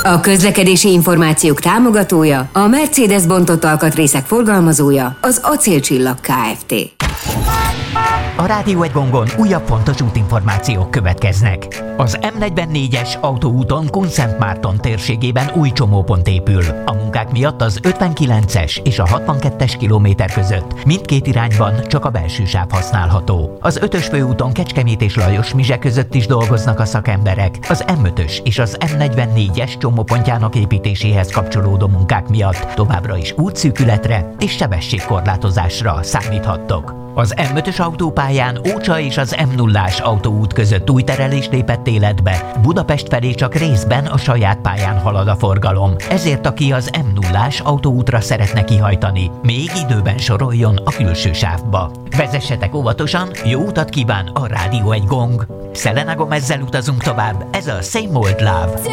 A közlekedési információk támogatója, a Mercedes bontott alkatrészek forgalmazója, az Acélcsillag Kft. A Rádió Egy Gongon újabb fontos útinformációk következnek. Az M44-es autóúton Kunszentmárton térségében új csomópont épül. A munkák miatt az 59-es és a 62-es kilométer között mindkét irányban csak a belső sáv használható. Az 5-ös főúton Kecskemét és Lajos-Mizse között is dolgoznak a szakemberek. Az M5-ös és az M44-es csomópontjának építéséhez kapcsolódó munkák miatt továbbra is útszűkületre és sebességkorlátozásra számíthattok. Az M5-ös autópályán Ócsa és az M0-ás autóút között új terelés lépett életbe. Budapest felé csak részben a saját pályán halad a forgalom. Ezért aki az M0-ás autóútra szeretne kihajtani, még időben soroljon a külső sávba. Vezessetek óvatosan, jó utat kíván a Rádió Egy Gong. Selena Gomezzel utazunk tovább, ez a Same Old Love.